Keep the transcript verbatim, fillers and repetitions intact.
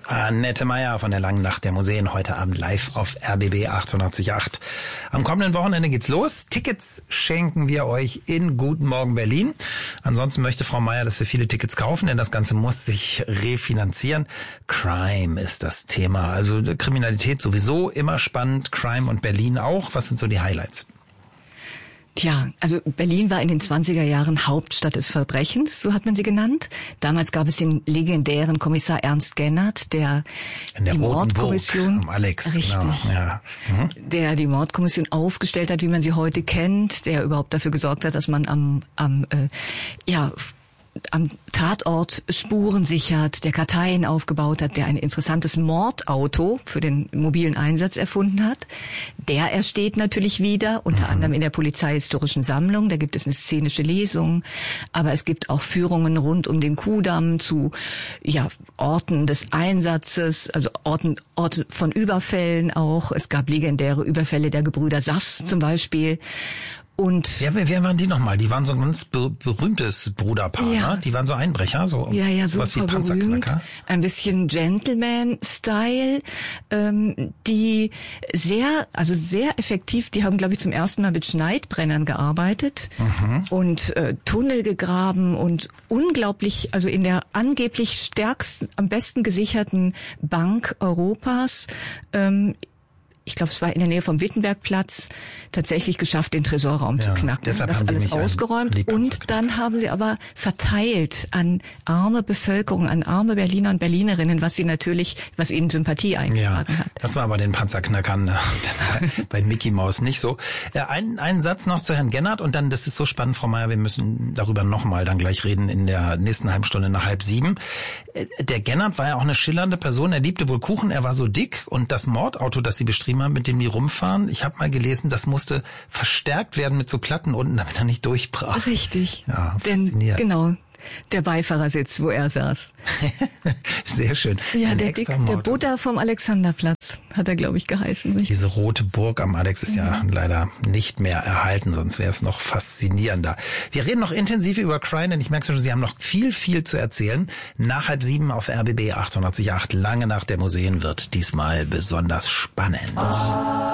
Annette Meyer von der Langen Nacht der Museen, heute Abend live auf R B B achtundachtzig Komma acht. Am kommenden Wochenende geht's los. Tickets schenken wir euch in Guten Morgen Berlin. Ansonsten möchte Frau Meyer, dass wir viele Tickets kaufen, denn das Ganze muss sich refinanzieren. Crime ist das Thema. Also Kriminalität sowieso immer spannend, Crime und Berlin auch. Was sind so die Highlights? Tja, also Berlin war in den zwanziger Jahren Hauptstadt des Verbrechens, so hat man sie genannt. Damals gab es den legendären Kommissar Ernst Gennert, der in der die Roten Mordkommission, Burg, am Alex, richtig, genau, ja. Mhm. der die Mordkommission aufgestellt hat, wie man sie heute kennt, der überhaupt dafür gesorgt hat, dass man am, am äh, ja am Tatort Spuren sichert, der Karteien aufgebaut hat, der ein interessantes Mordauto für den mobilen Einsatz erfunden hat. Der ersteht natürlich wieder, unter mhm. anderem in der Polizeihistorischen Sammlung. Da gibt es eine szenische Lesung, aber es gibt auch Führungen rund um den Kuhdamm zu ja Orten des Einsatzes, also Orten, Orte von Überfällen auch. Es gab legendäre Überfälle der Gebrüder Sass zum Beispiel. Und ja, wer, wer waren die nochmal? Die waren so ein ganz be- berühmtes Bruderpaar, ja, ne? Die waren so Einbrecher, so ja, ja, was wie super Panzerknacker. berühmt, ein bisschen Gentleman-Style, ähm, die sehr, also sehr effektiv, die haben, glaube ich, zum ersten Mal mit Schneidbrennern gearbeitet mhm. und äh, Tunnel gegraben und unglaublich, also in der angeblich stärksten, am besten gesicherten Bank Europas, ähm, ich glaube, es war in der Nähe vom Wittenbergplatz, tatsächlich geschafft, den Tresorraum ja, zu knacken. Das alles ausgeräumt. Und dann haben sie aber verteilt an arme Bevölkerung, an arme Berliner und Berlinerinnen, was sie natürlich, was ihnen Sympathie eingetragen ja, hat. Das war bei den Panzerknackern bei Mickey Mouse nicht so. Ein, ein Satz noch zu Herrn Gennert und dann, das ist so spannend, Frau Meyer, wir müssen darüber nochmal dann gleich reden in der nächsten halben Stunde nach halb sieben. Der Gennert war ja auch eine schillernde Person, er liebte wohl Kuchen, er war so dick und das Mordauto, das sie bestrieben haben, mit dem die rumfahren, ich habe mal gelesen, das musste verstärkt werden mit so Platten unten, damit er nicht durchbrach. Richtig, ja, denn genau, der Beifahrersitz, wo er saß. Sehr schön. Ja, Ein der, Dick, der Buddha vom Alexanderplatz hat er, glaube ich, geheißen. Richtig? Diese Rote Burg am Alex ist ja mhm. leider nicht mehr erhalten, sonst wäre es noch faszinierender. Wir reden noch intensiv über Crime, denn ich merke schon, Sie haben noch viel, viel zu erzählen. Nach halb sieben auf R B B achtundachtzig Komma acht, lange nach der Museen wird diesmal besonders spannend.